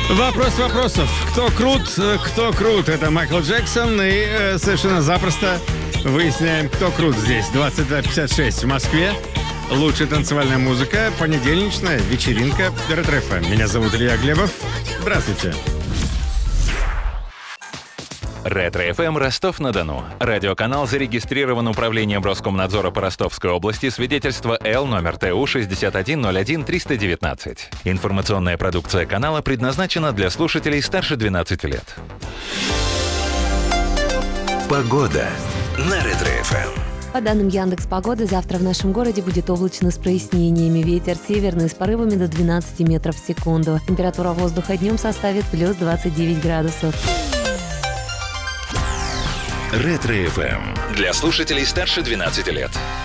Вопрос вопросов. Кто крут, кто крут? Это Майкл Джексон. И совершенно запросто выясняем, кто крут здесь. 22:56 в Москве. Лучшая танцевальная музыка. Понедельничная вечеринка Ретро-ФМ. Меня зовут Илья Глебов. Здравствуйте. Ретро-ФМ Ростов-на-Дону. Радиоканал зарегистрирован Управлением Роскомнадзора по Ростовской области. Свидетельство Л номер ТУ 6101319. Информационная продукция канала предназначена для слушателей старше 12 лет. Погода на Ретро-ФМ. По данным Яндекс.Погоды, завтра в нашем городе будет облачно с прояснениями. Ветер северный с порывами до 12 метров в секунду. Температура воздуха днем составит плюс 29 градусов. Ретро-ФМ. Для слушателей старше 12 лет.